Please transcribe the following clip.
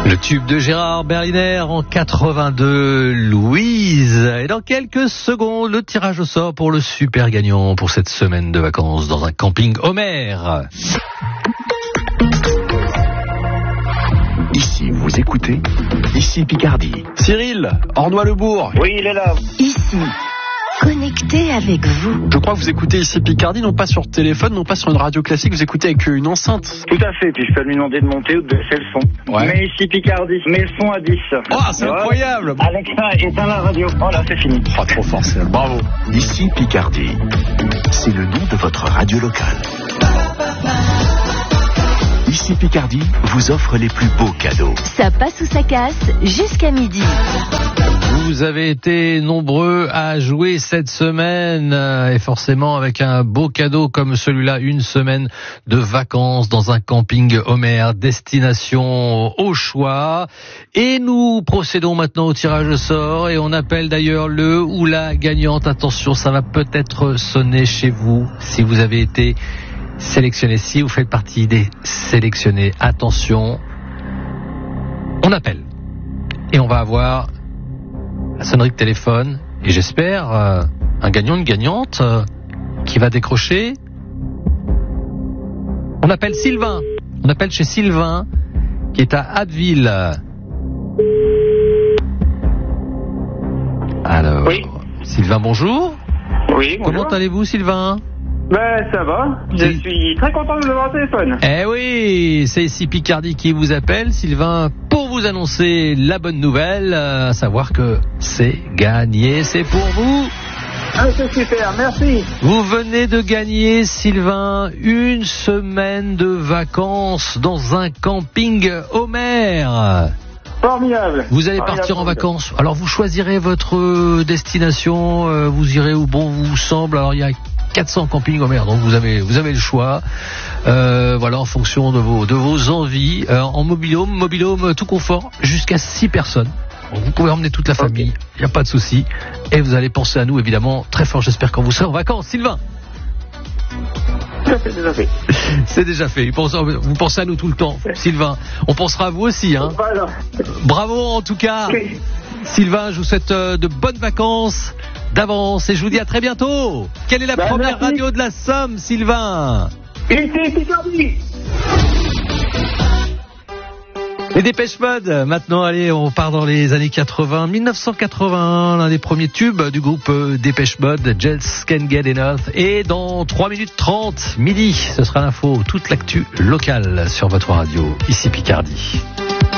Le tube de Gérard Berliner en 82, Louise. Et dans quelques secondes, le tirage au sort pour le super gagnant pour cette semaine de vacances dans un camping Homer. Ici, vous écoutez, ici Picardie. Cyril, Ornois-le-Bourg. Oui, il est là. Ici, connecté avec vous. Je crois que vous écoutez ici Picardie, non pas sur téléphone, non pas sur une radio classique, vous écoutez avec une enceinte. Tout à fait, puis je peux lui demander de monter ou de baisser le son. Ouais. Mais ici Picardie, mets le son à 10. Oh, c'est incroyable. Alexa, éteins la radio. Oh là, c'est fini. Oh, trop fort, c'est bravo. Ici Picardie. C'est le nom de votre radio locale. Ici Picardie vous offre les plus beaux cadeaux. Ça passe ou ça casse jusqu'à midi. Vous avez été nombreux à jouer cette semaine et forcément avec un beau cadeau comme celui-là, une semaine de vacances dans un camping Homer, destination au choix. Et nous procédons maintenant au tirage au sort et on appelle d'ailleurs le ou la gagnante. Attention, ça va peut-être sonner chez vous si vous avez été sélectionné, si vous faites partie des sélectionnés. Attention, on appelle et on va avoir la sonnerie de téléphone et j'espère un gagnant, une gagnante qui va décrocher. On appelle Sylvain. On appelle chez Sylvain qui est à Abbeville. Alors, Oui. Sylvain, bonjour. Oui, bonjour. Comment allez-vous, Sylvain? Ben, ça va. Je suis très content de vous avoir au téléphone. Eh oui, c'est ici Picardie qui vous appelle, Sylvain, pour vous annoncer la bonne nouvelle, à savoir que c'est gagné, c'est pour vous. Ah, c'est super, merci. Vous venez de gagner, Sylvain, une semaine de vacances dans un camping Homer. Formidable. Vous allez partir en vacances. Alors vous choisirez votre destination, vous irez où bon vous semble. Alors il y a 400 campings Homer, donc vous avez le choix. Voilà, en fonction de vos envies. En mobil-home tout confort, jusqu'à 6 personnes. Donc, vous pouvez emmener toute la famille, il n'y a pas de souci. Et vous allez penser à nous, évidemment, très fort, j'espère, quand vous serez en vacances. Sylvain. C'est déjà fait. C'est déjà fait. Vous pensez à nous tout le temps, Sylvain. On pensera à vous aussi, hein. Voilà. Bravo, en tout cas. Oui. Sylvain, je vous souhaite de bonnes vacances d'avance et je vous dis à très bientôt. Quelle est la première merci. radio de la Somme, Sylvain? Ici Picardie. Les Dépêche Mode, maintenant, allez, on part dans les années 80. 1980, l'un des premiers tubes du groupe Dépêche Mode, Just Can't Get Enough. Et dans 3 minutes 30, midi, ce sera l'info, toute l'actu locale sur votre radio, ici Picardie.